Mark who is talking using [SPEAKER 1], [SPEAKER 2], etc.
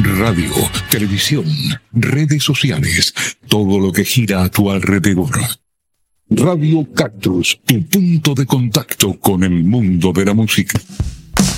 [SPEAKER 1] Radio, televisión, redes sociales, todo lo que gira a tu alrededor. Radio Cactus, tu punto de contacto con el mundo de la música.